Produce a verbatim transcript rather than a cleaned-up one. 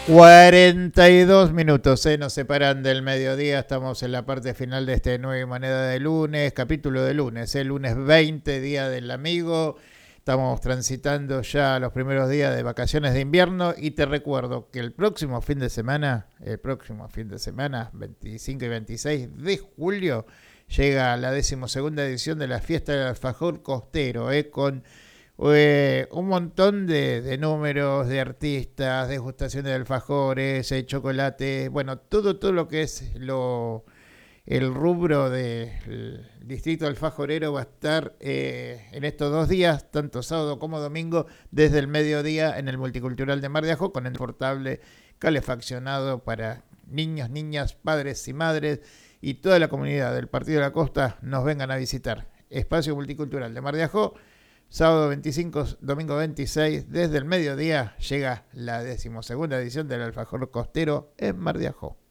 cuarenta y dos minutos, ¿eh? Nos separan del mediodía, estamos en la parte final de este Nueva Moneda de lunes, capítulo de lunes, el ¿eh? lunes veinte, Día del Amigo. Estamos transitando ya los primeros días de vacaciones de invierno y te recuerdo que el próximo fin de semana, el próximo fin de semana, veinticinco y veintiséis de julio, llega la decimosegunda edición de la Fiesta del Alfajor Costero, ¿eh? con Eh, un montón de, de números, de artistas, degustaciones de alfajores, eh, chocolates, bueno, todo, todo lo que es lo, el rubro del distrito alfajorero va a estar eh, en estos dos días, tanto sábado como domingo, desde el mediodía en el Multicultural de Mar de Ajó, con el portable calefaccionado para niños, niñas, padres y madres y toda la comunidad del Partido de la Costa nos vengan a visitar. Espacio Multicultural de Mar de Ajó. Sábado veinticinco, domingo veintiséis, desde el mediodía llega la decimosegunda edición del Alfajor Costero en Mar de Ajó.